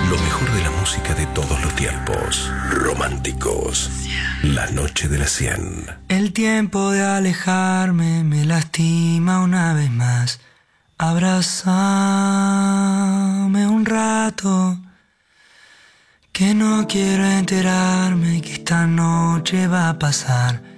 Lo mejor de la música de todos los tiempos. Románticos. La noche de las 100. El tiempo de alejarme me lastima una vez más. Abrázame un rato, que no quiero enterarme que esta noche va a pasar.